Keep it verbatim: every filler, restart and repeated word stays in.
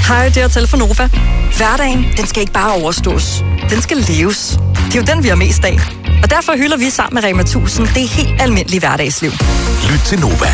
Hej, det er Hotel Nova. Hverdagen, den skal ikke bare overstås. Den skal leves. Det er jo den, vi har mest af. Og derfor hylder vi sammen med Rema tusind det helt almindelige hverdagsliv. Lyt til Nova.